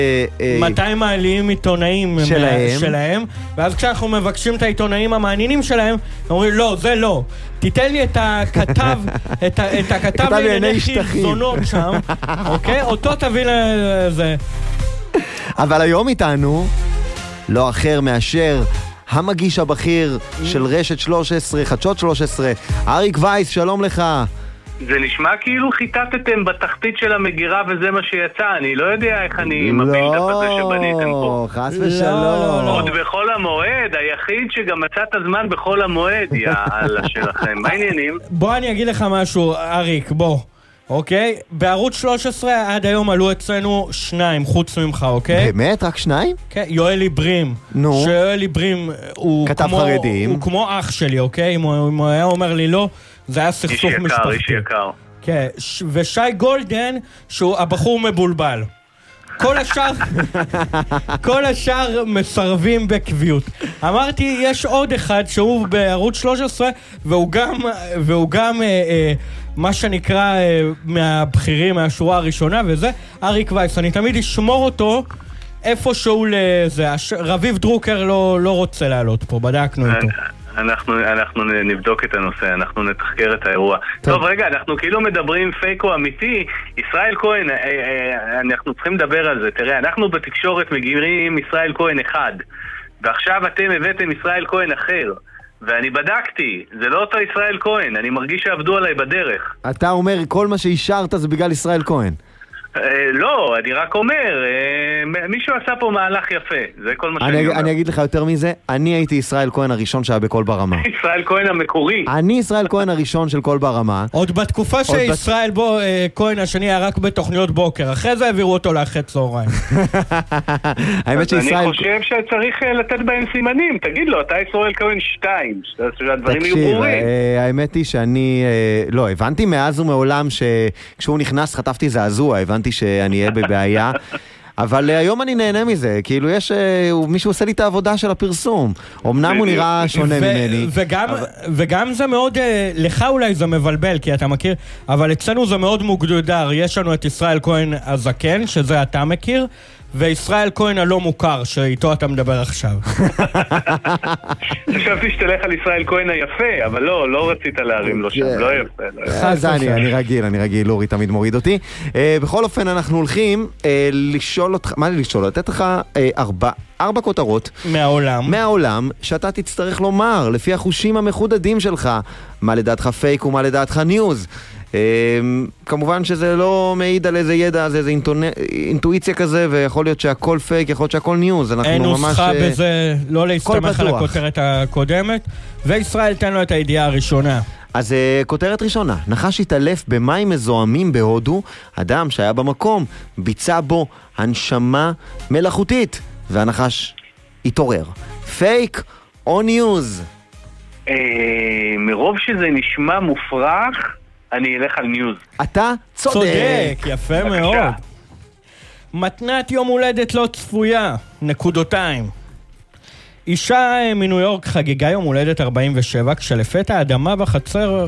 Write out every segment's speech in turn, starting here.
מתי מעלים עיתונאים שלהם, ואז כשאנחנו מבקשים את העיתונאים המעניינים שלהם, אומרים, לא, זה לא. תיתן לי את הכתב, את הכתב לענייני חילזונות שם, אוקיי? אותו תביא לזה. אבל היום איתנו, לא אחר מאשר המגיש הבכיר של רשת 13, חדשות 13, אריק וייס, שלום לך. זה נשמע כאילו חיטטתם בתחתית של המגירה וזה מה שיצא, אני לא יודע איך אני מפיל את הפזה שבניתם פה. לא, חס ושלום. עוד בחול המועד, היחיד שגם מצא את הזמן בחול המועד, יאללה שלכם. מה העניינים? בוא אני אגיד לך משהו, אריק, בוא. אוקיי? בערוץ 13 עד היום עלו אצלנו 2 חוץ ממך, אוקיי? באמת? רק 2? כן, יואל איברים. נו. שיואל איברים הוא כתב חרדים. הוא כמו אח שלי, אוקיי? אם הוא היה אומר לי לא, זה היה סכסוך משפחתי. איש יקר. כן, ושי גולדן, שהוא הבחור מבולבל. כל השאר מסרבים בקביעות. אמרתי, יש עוד אחד שהוא בערוץ 13, והוא גם מה שנקרא מהבחירים, מהשורה הראשונה, וזה אריק וייס. אני תמיד אשמור אותו איפשהו לזה. רביב דרוקר לא רוצה לעלות פה, בדקנו איתו. אנחנו נבדוק את הנושא, אנחנו נתחקר את האירוע. טוב, רגע, אנחנו כאילו מדברים פייק או אמיתי. ישראל כהן, אנחנו צריכים לדבר על זה. תראה, אנחנו בתקשורת מגירים ישראל כהן אחד, ועכשיו אתם הבאתם ישראל כהן אחר, ואני בדקתי, זה לא אותו ישראל כהן, אני מרגיש שעבדו עליי בדרך. אתה אומר כל מה שהשארת זה בגלל ישראל כהן. לא, אני רק אומר, מישהו עשה פה מהלך יפה, זה כל מה שאני אומר. אני אגיד לך יותר מזה, אני הייתי ישראל כהן הראשון שהיה בכל ברמה. ישראל כהן המקורי. אני ישראל כהן הראשון של כל ברמה. עוד בתקופה שישראל כהן השני היה רק בתוכניות בוקר, אחרי זה העבירו אותו לאחרי צהריים. האמת שישראל... אני חושב שצריך לתת בהם סימנים, תגיד לו, אתה ישראל כהן 2, שהדברים יהיו ברורים. האמת היא שאני, לא, הבנתי מאז ומעולם שכשהוא נכנס חטפתי זעזוע, הבנתי שאני אהיה בבעיה, אבל היום אני נהנה מזה, כאילו מישהו עושה לי את העבודה של הפרסום, אמנם הוא נראה שונה ממני. וגם זה מאוד, לך אולי זה מבלבל, כי אתה מכיר, אבל אצלנו זה מאוד מוגדר, יש לנו את ישראל כהן הזקן, שזה אתה מכיר, וישראל כהן הלא מוכר, שאיתו אתה מדבר עכשיו. חשבתי שתלך על ישראל כהן היפה, אבל לא רצית להרים לו שם, לא יפה. אז אני רגיל, אורי תמיד מוריד אותי. בכל אופן אנחנו הולכים לשאול אותך, מה לי לשאול? לתת לך 4 כותרות מהעולם שאתה תצטרך לומר לפי החושים המחודדים שלך, מה לדעתך פייק ומה לדעתך ניוז. כמובן שזה לא מעיד על איזה ידע, זה איזה אינטואיציה כזה, ויכול להיות שהכל פייק, יכול להיות שהכל ניוז. אין נוסחה בזה, לא להסתמך על הכותרת הקודמת, וישראל תן לו את הידיעה הראשונה. אז כותרת ראשונה, נחש התעלף במים מזוהמים בהודו, אדם שהיה במקום ביצע בו הנשמה מלאכותית, והנחש התעורר. פייק או ניוז? מרוב שזה נשמע מופרך, אני אלך על ניוז. אתה צודק. יפה מאוד. מתנת יום הולדת לא צפויה, נקודותיים. אישה מניו יורק חגיגה יום הולדת 47, כשלפתע האדמה בחצר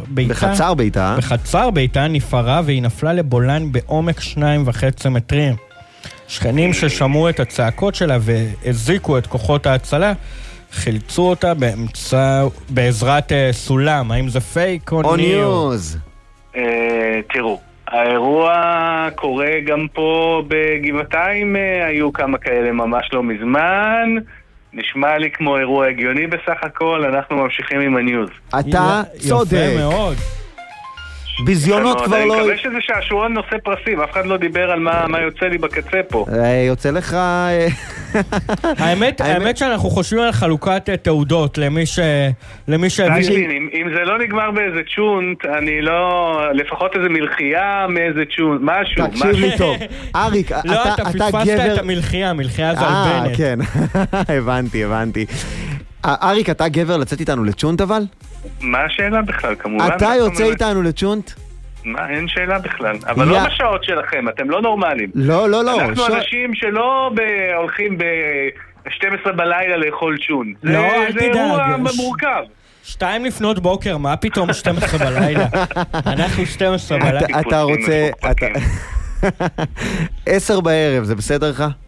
ביתה נפערה והיא נפלה לבולן בעומק 2.5 מטרים. שכנים ששמעו את הצעקות שלה והזיקו את כוחות ההצלה, חילצו אותה בעזרת סולם. האם זה פייק או ניוז? תראו, האירוע קורה גם פה בגבעתיים, היו כמה כאלה ממש לא מזמן, נשמע לי כמו אירוע הגיוני בסך הכל, אנחנו ממשיכים עם הניוז. אתה צודק. יפה מאוד. בזיונות כבר לא... אני מקווה שזה שהשעון נושא פרסים, אף אחד לא דיבר על מה יוצא לי בקצה פה. יוצא לך... האמת שאנחנו חושבים על חלוקת תעודות למי אם זה לא נגמר באיזה צ'ונט, אני לא... לפחות איזה מלחייה מאיזה צ'ונט, משהו. תקשיב לי טוב. אריק, אתה גבר... לא, אתה פספסת את המלחייה זה על בנט. כן, הבנתי. אריק, אתה גבר לצאת איתנו לצ'ונט אבל? מה השאלה בכלל, כמובן? אתה יוצא איתנו לצ'ונט? מה, אין שאלה בכלל. אבל לא בשעות שלכם, אתם לא נורמלים. לא. אנחנו אנשים שלא הולכים ב-12 בלילה לאכול צ'ונט. לא, אל תדאג. זה אירוע מורכב. 2 לפנות בוקר, מה פתאום 12 בלילה? אנחנו 12 בלילה. אתה רוצה... 10 בערב, זה בסדר לך?